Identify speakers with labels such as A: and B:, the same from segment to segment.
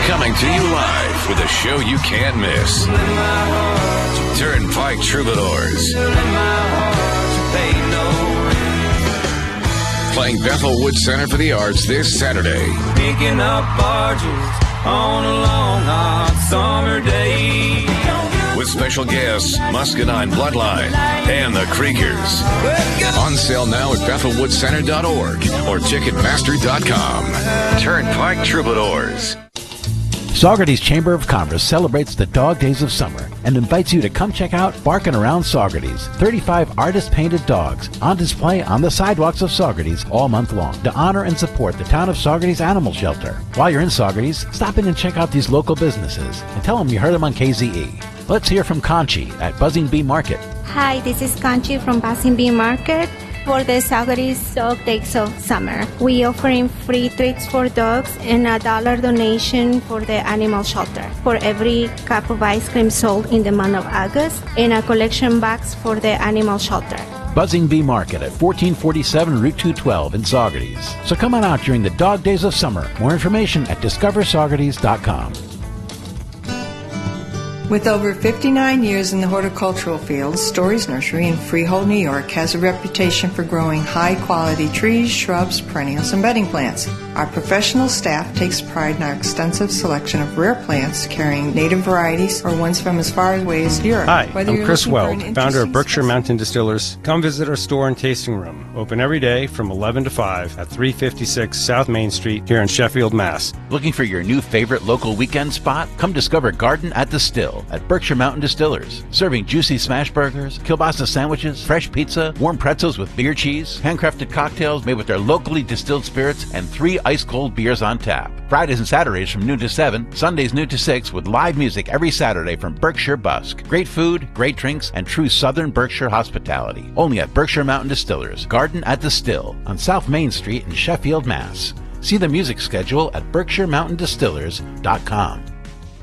A: Coming to you live with a show you can't miss. Turnpike Troubadours. Playing Bethel Woods Center for the Arts this Saturday.
B: Picking up barges on a long hot summer day.
A: With special guests, Muscadine Bloodline and the Creekers. On sale now at BethelWoodsCenter.org or Ticketmaster.com. Turnpike Troubadours.
C: Saugerties Chamber of Commerce celebrates the dog days of summer and invites you to come check out Barkin' Around Saugerties. 35 artist-painted dogs on display on the sidewalks of Saugerties all month long to honor and support the town of Saugerties Animal Shelter. While you're in Saugerties, stop in and check out these local businesses and tell them you heard them on KZE. Let's hear from Conchi at Buzzing Bee Market.
D: Hi, this is Conchi from Buzzing Bee Market. For the Saugerties Dog Days of Summer, we offering free treats for dogs and $1 donation for the animal shelter for every cup of ice cream sold in the month of August, and a collection box for the animal shelter.
C: Buzzing Bee Market at 1447 Route 212 in Saugerties. So come on out during the Dog Days of Summer. More information at discoversaugerties.com.
E: With over 59 years in the horticultural field, Stories Nursery in Freehold, New York has a reputation for growing high-quality trees, shrubs, perennials, and bedding plants. Our professional staff takes pride in our extensive selection of rare plants, carrying native varieties or ones from as far away as Europe.
F: Hi, I'm Chris Weld, founder of Berkshire Mountain Distillers. Come visit our store and tasting room. Open every day from 11 to 5 at 356 South Main Street here in Sheffield, Mass.
C: Looking for your new favorite local weekend spot? Come discover Garden at the Still at Berkshire Mountain Distillers, serving juicy smash burgers, kielbasa sandwiches, fresh pizza, warm pretzels with beer cheese, handcrafted cocktails made with their locally distilled spirits, and 3 ice-cold beers on tap. Fridays and Saturdays from noon to 7, Sundays noon to 6 with live music every Saturday from Berkshire Busk. Great food, great drinks, and true Southern Berkshire hospitality. Only at Berkshire Mountain Distillers, Garden at the Still on South Main Street in Sheffield, Mass. See the music schedule at BerkshireMountainDistillers.com.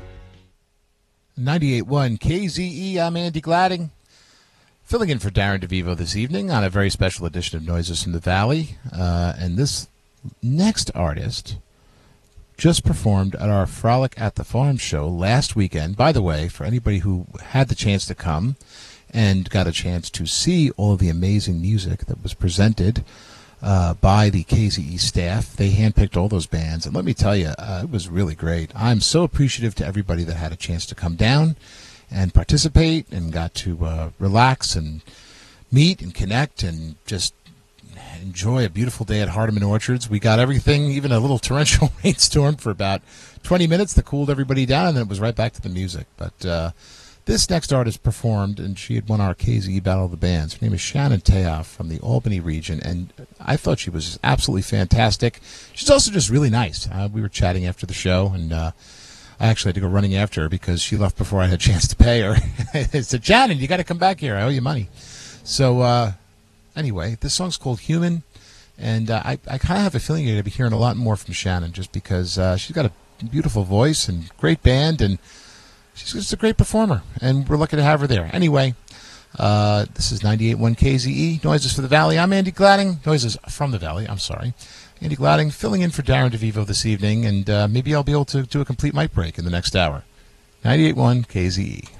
G: 98.1 KZE, I'm Andy Gladding, filling in for Darren DeVivo this evening on a very special edition of Noises from the Valley. And this next artist just performed at our Frolic at the Farm show last weekend. By the way, for anybody who had the chance to come and got a chance to see all of the amazing music that was presented by the KZE staff. They handpicked all those bands, and let me tell you, it was really great. I'm so appreciative to everybody that had a chance to come down and participate and got to relax and meet and connect and just enjoy a beautiful day at Hardeman Orchards. We got everything, even a little torrential rainstorm for about 20 minutes that cooled everybody down, and then it was right back to the music. But this next artist performed, and she had won our KZE Battle of the Bands. Her name is Shannon Teoff from the Albany region, and I thought she was absolutely fantastic. She's also just really nice. We were chatting after the show, and I actually had to go running after her because she left before I had a chance to pay her. I said, Shannon, you got to come back here. I owe you money. So anyway, this song's called Human, and I kind of have a feeling you're going to be hearing a lot more from Shannon just because she's got a beautiful voice and great band, and she's just a great performer, and we're lucky to have her there. Anyway, this is 98.1 KZE, Noises for the Valley. I'm Andy Gladding. Noises from the Valley, I'm sorry. Andy Gladding, filling in for Darren DeVivo this evening, and maybe I'll be able to do a complete mic break in the next hour. 98.1 KZE.